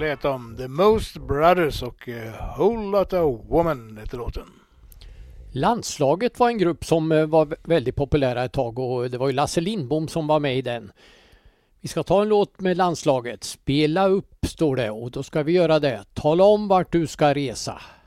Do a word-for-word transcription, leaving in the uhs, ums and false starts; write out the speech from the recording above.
lät de The Most Brothers och A Whole Lot of Woman heter låten. Landslaget var en grupp som var väldigt populära ett tag och det var ju Lasse Lindbom som var med i den. Vi ska ta en låt med landslaget. Spela upp står det och då ska vi göra det. Tala om vart du ska resa.